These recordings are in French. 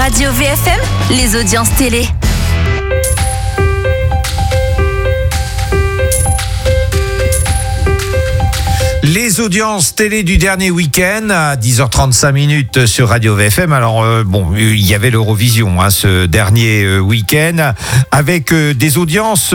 Radio VFM, les audiences télé. Les audiences télé du dernier week-end à 10h35 sur Radio VFM. Alors il y avait l'Eurovision ce dernier week-end avec des audiences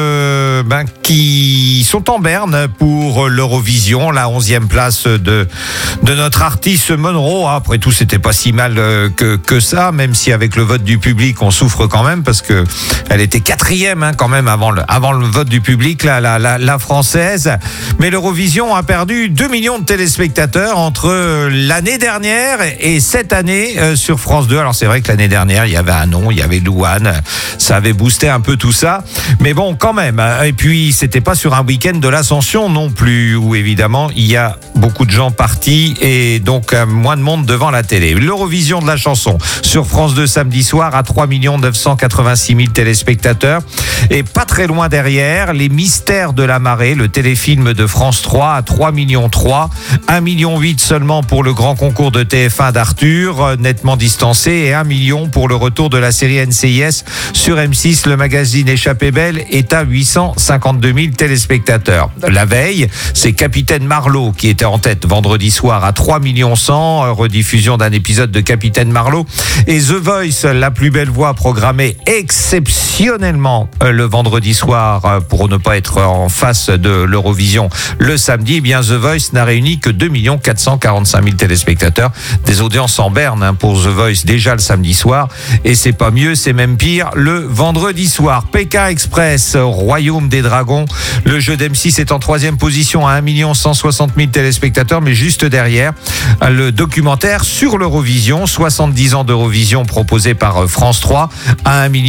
qui sont en berne pour l'Eurovision. La 11e place de notre artiste Monroe. Après tout, c'était pas si mal que ça, même si avec le vote du public, on souffre quand même parce que elle était 4e quand même avant le vote du public, la française. Mais l'Eurovision a perdu 2 millions de téléspectateurs entre l'année dernière et cette année sur France 2. Alors c'est vrai que l'année dernière, il y avait Anon, il y avait Louane, ça avait boosté un peu tout ça. Mais bon, quand même. Et puis, c'était pas sur un week-end de l'Ascension non plus, où évidemment, il y a beaucoup de gens partis et donc moins de monde devant la télé. L'Eurovision de la chanson sur France 2 samedi soir à 3 986 000 téléspectateurs. Et pas très loin derrière, Les Mystères de la Marée, le téléfilm de France 3 à 3,3 millions. 1,8 million seulement pour le grand concours de TF1 d'Arthur, nettement distancé, et 1 million pour le retour de la série NCIS sur M6. Le magazine Échappée Belle est à 852 000 téléspectateurs. La veille, c'est Capitaine Marlowe qui était en tête vendredi soir à 3,1 millions, rediffusion d'un épisode de Capitaine Marlowe. Et The Voice, la plus belle voix, programmée exceptionnellement le vendredi soir pour ne pas être en face de l'Eurovision le samedi. Eh bien, The Voice n'a réuni que 2 445 000 téléspectateurs. Des audiences en berne pour The Voice déjà le samedi soir. Et c'est pas mieux, c'est même pire le vendredi soir. Pékin Express, Royaume des Dragons. Le jeu d'M6 est en 3e position à 1 160 000 téléspectateurs, mais juste derrière, le documentaire sur l'Eurovision, 70 ans d'Eurovision proposé par France 3 à 1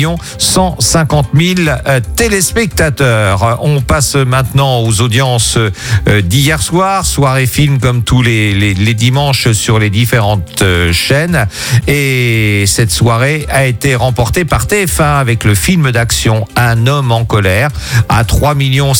150 000 téléspectateurs. On passe maintenant aux audiences d'hier soir, soirée film comme tous les dimanches sur les différentes chaînes. Et cette soirée a été remportée par TF1 avec le film d'action Un homme en colère à 3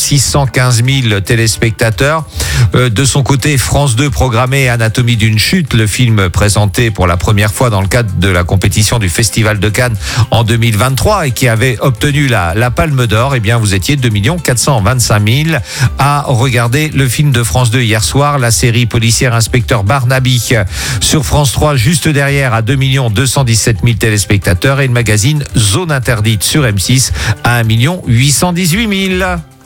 615 000 téléspectateurs. De son côté, France 2 programmait Anatomie d'une chute, le film présenté pour la première fois dans le cadre de la compétition du Festival de Cannes en 2023 et qui avait obtenu la Palme d'Or. Eh bien, vous étiez 2 425 000 à regarder le film de France 2 hier soir, la série policière Inspecteur Barnaby sur France 3 juste derrière à 2 217 000 téléspectateurs et le magazine Zone Interdite sur M6 à 1 818 000.